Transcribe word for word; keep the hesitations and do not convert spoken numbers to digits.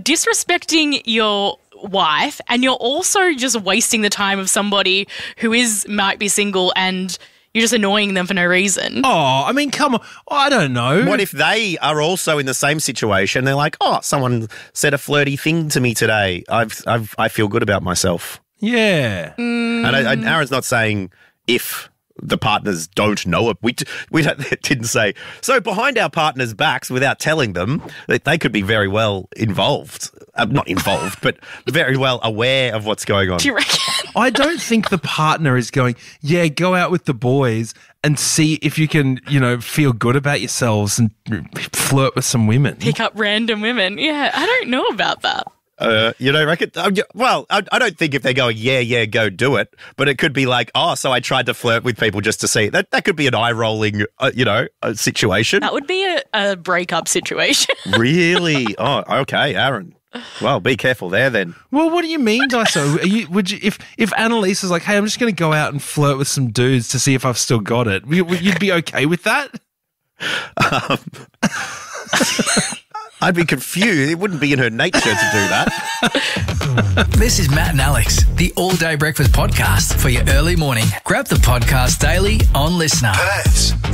disrespecting your wife and you're also just wasting the time of somebody who is might be single and you're just annoying them for no reason. Oh, I mean, come on. Oh, I don't know. What if they are also in the same situation? They're like, oh, someone said a flirty thing to me today. I've, I've, I feel good about myself. Yeah. Mm. And I, I, Aaron's not saying if the partners don't know it. We, d- we don't, didn't say, so behind our partners' backs without telling them, that they could be very well involved. Uh, not involved, but very well aware of what's going on. Do you reckon? I don't think the partner is going, yeah, go out with the boys and see if you can, you know, feel good about yourselves and flirt with some women. Pick up random women. Yeah, I don't know about that. Uh, you don't reckon? Uh, well, I, I don't think if they're going, yeah, yeah, go do it. But it could be like, oh, so I tried to flirt with people just to see. That that could be an eye-rolling, uh, you know, uh, situation. That would be a, a breakup situation. Really? Oh, okay, Aaron. Well, be careful there then. Well, what do you mean, Daiso? Are you, would you, if if Annalise is like, hey, I'm just going to go out and flirt with some dudes to see if I've still got it, would you'd be okay with that? Um, I'd be confused. It wouldn't be in her nature to do that. This is Matt and Alex, the All Day Breakfast Podcast for your early morning. Grab the podcast daily on Listener. Perth's